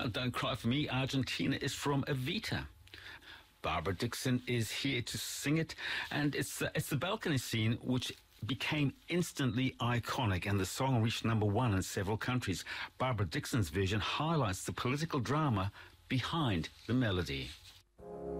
Well, Don't Cry For Me, Argentina is from Evita. Barbara Dickson is here to sing it, and it's the balcony scene which became instantly iconic, and the song reached #1 in several countries. Barbara Dickson's version highlights the political drama behind the melody.